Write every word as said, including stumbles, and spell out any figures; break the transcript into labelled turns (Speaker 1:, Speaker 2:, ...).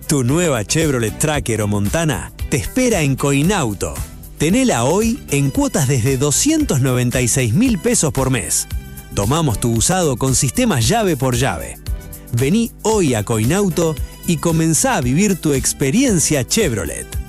Speaker 1: Tu nueva Chevrolet Tracker o Montana te espera en Coinauto. Tenela hoy en cuotas desde doscientos noventa y seis mil pesos por mes. Tomamos tu usado con sistemas llave por llave. Vení hoy a Coinauto y comenzá a vivir tu experiencia Chevrolet.